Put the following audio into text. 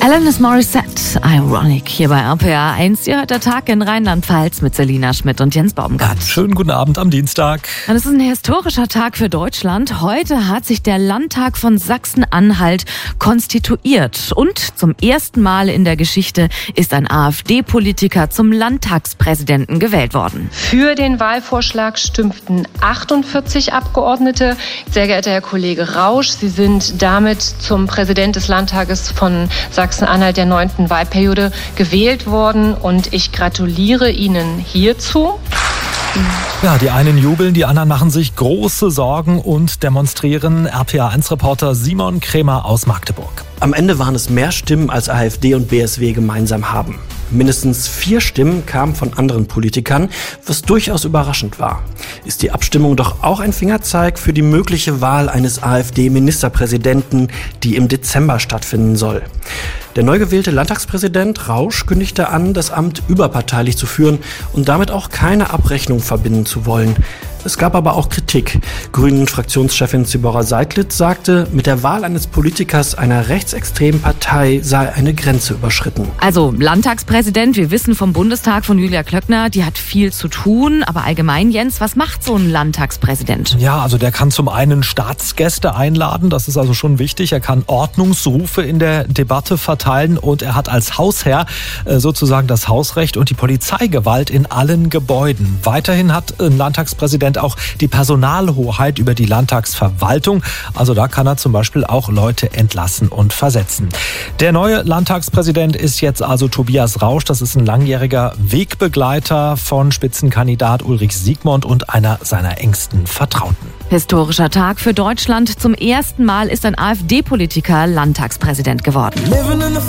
Alanis Morissette, Ironic, hier bei RPA 1. Ihr hört der Tag in Rheinland-Pfalz mit Selina Schmidt und Jens Baumgart. Schönen guten Abend am Dienstag. Und es ist ein historischer Tag für Deutschland. Heute hat sich der Landtag von Sachsen-Anhalt konstituiert. Und zum ersten Mal in der Geschichte ist ein AfD-Politiker zum Landtagspräsidenten gewählt worden. Für den Wahlvorschlag stimmten 48 Abgeordnete. Sehr geehrter Herr Kollege Rausch, Sie sind damit zum Präsident des Landtages von Sachsen-Anhalt der 9. Wahlperiode gewählt worden und ich gratuliere Ihnen hierzu. Ja, die einen jubeln, die anderen machen sich große Sorgen und demonstrieren. RPA1-Reporter Simon Krämer aus Magdeburg. Am Ende waren es mehr Stimmen, als AfD und BSW gemeinsam haben. Mindestens 4 Stimmen kamen von anderen Politikern, was durchaus überraschend war. Ist die Abstimmung doch auch ein Fingerzeig für die mögliche Wahl eines AfD-Ministerpräsidenten, die im Dezember stattfinden soll. Der neu gewählte Landtagspräsident Rausch kündigte an, das Amt überparteilich zu führen und damit auch keine Abrechnung verbinden zu wollen. Es gab aber auch Kritik. Grünen-Fraktionschefin Zibora Seidlitz sagte, mit der Wahl eines Politikers einer rechtsextremen Partei sei eine Grenze überschritten. Also Landtagspräsident, wir wissen vom Bundestag von Julia Klöckner, die hat viel zu tun. Aber allgemein, Jens, was macht so ein Landtagspräsident? Ja, also der kann zum einen Staatsgäste einladen, das ist also schon wichtig. Er kann Ordnungsrufe in der Debatte verteilen und er hat als Hausherr sozusagen das Hausrecht und die Polizeigewalt in allen Gebäuden. Weiterhin hat ein Landtagspräsident auch die Personalhoheit über die Landtagsverwaltung. Also da kann er zum Beispiel auch Leute entlassen und versetzen. Der neue Landtagspräsident ist jetzt also Tobias Rausch. Das ist ein langjähriger Wegbegleiter von Spitzenkandidat Ulrich Siegmund und einer seiner engsten Vertrauten. Historischer Tag für Deutschland. Zum ersten Mal ist ein AfD-Politiker Landtagspräsident geworden.